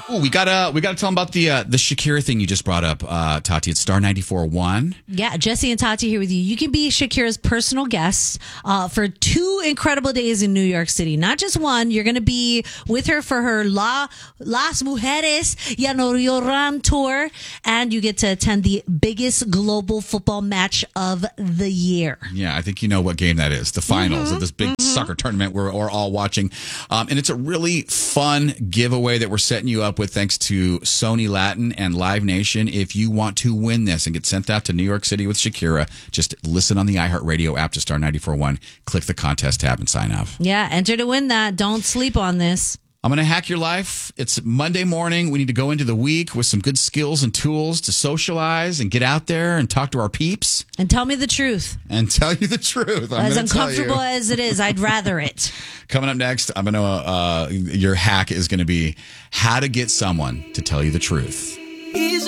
Ooh, we gotta tell them about the Shakira thing you just brought up, Tati. It's Star 94.1. Yeah, Jesse and Tati here with you. You can be Shakira's personal guest for 2 incredible days in New York City. Not just one. You're going to be with her for her Las Mujeres Ya No Lloran tour, and you get to attend the biggest global football match of the year. Yeah, I think you know what game that is. The finals of this big soccer tournament we're all watching. And it's a really fun giveaway that we're setting you up with thanks to Sony Latin and Live Nation. If you want to win this and get sent out to New York City with Shakira, just listen on the iHeartRadio app to Star 94.1, click the contest tab and sign up. Yeah, enter to win that. Don't sleep on this. I'm going to hack your life. It's Monday morning. We need to go into the week with some good skills and tools to socialize and get out there and talk to our peeps. And tell me the truth. And tell you the truth. As uncomfortable as it is, I'd rather it. Coming up next, I'm going to, your hack is going to be how to get someone to tell you the truth.